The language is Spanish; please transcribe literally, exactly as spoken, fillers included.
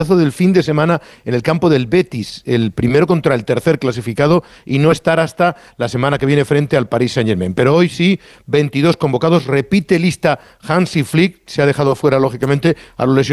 del fin de semana en el campo del Betis, el primero contra el tercer clasificado, y no estar hasta la semana que viene frente al Paris Saint-Germain. Pero hoy sí, veintidós convocados, repite lista Hansi Flick, se ha dejado fuera lógicamente a los lesionados